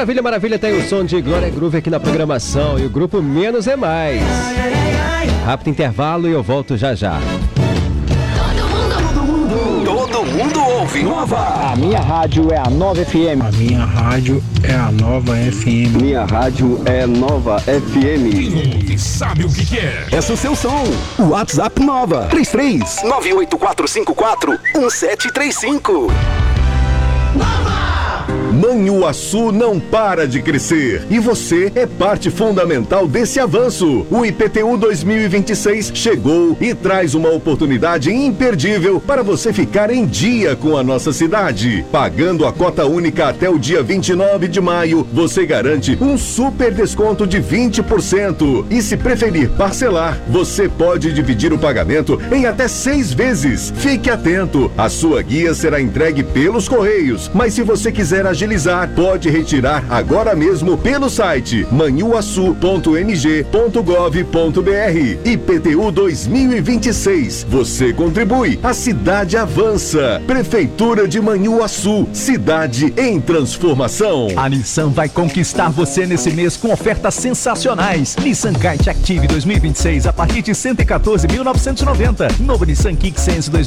Maravilha, maravilha, tem o som de Glória Groove aqui na programação e o grupo Menos é Mais. Rápido intervalo e eu volto já já. Todo mundo ouve Nova. A minha rádio é a Nova FM. A minha rádio é a Nova FM. Minha rádio é Nova FM. Quem ouve sabe o que quer. Peça o seu som. O WhatsApp Nova 33 98454 1735. Manhuaçu não para de crescer e você é parte fundamental desse avanço. O IPTU 2026 chegou e traz uma oportunidade imperdível para você ficar em dia com a nossa cidade. Pagando a cota única até o dia 29 de maio, você garante um super desconto de 20%. E se preferir parcelar, você pode dividir o pagamento em até 6 vezes. Fique atento, a sua guia será entregue pelos Correios, mas se você quiser agilizar, pode retirar agora mesmo pelo site manhuaçu.mg.gov.br. IPTU 2026. Você contribui, a cidade avança. Prefeitura de Manhuaçu, cidade em transformação. A Nissan vai conquistar você nesse mês com ofertas sensacionais. Nissan Kite Active 2026 a partir de R$ 114.990. Novo Nissan Kick Sense